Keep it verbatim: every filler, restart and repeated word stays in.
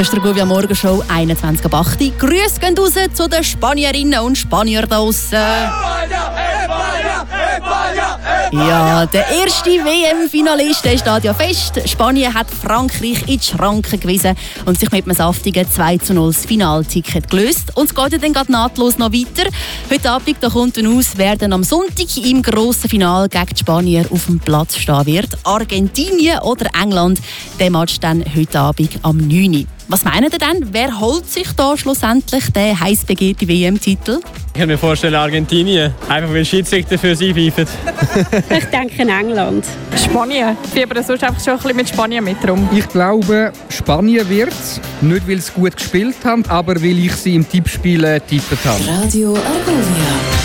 Das ist der Guvia Morgenshow einundzwanzig ab acht. Grüße gehen raus zu den Spanierinnen und Spaniern da draussen. Ja, der erste W M-Finalist steht ja fest. Spanien hat Frankreich in die Schranken gewiesen und sich mit einem saftigen zwei zu null das Finalticket gelöst. Und es geht ja dann gerade nahtlos noch weiter. Heute Abend da kommt dann aus, wer dann am Sonntag im grossen Finale gegen die Spanier auf dem Platz stehen wird. Argentinien oder England, der Match dann heute Abend am neun Uhr. Was meinen ihr denn? Wer holt sich da schlussendlich den heiß begehrten W M-Titel? Ich kann mir vorstellen Argentinien, einfach weil Schiedsrichter für sie pfeifen. Ich denke England. Spanien. Ich fieber sonst einfach schon ein bisschen mit Spanien mit rum. Ich glaube, Spanien wird es. Nicht, weil sie gut gespielt haben, aber weil ich sie im Tippspiel getippt habe. Radio Argovia.